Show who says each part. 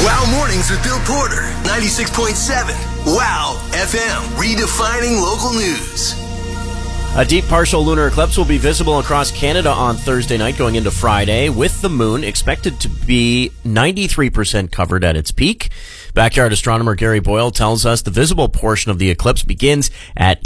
Speaker 1: Wow Mornings with Bill Porter, 96.7. Wow FM, redefining local news.
Speaker 2: A deep partial lunar eclipse will be visible across Canada on Thursday night going into Friday, with the moon expected to be 93% covered at its peak. Backyard astronomer Gary Boyle tells us the visible portion of the eclipse begins at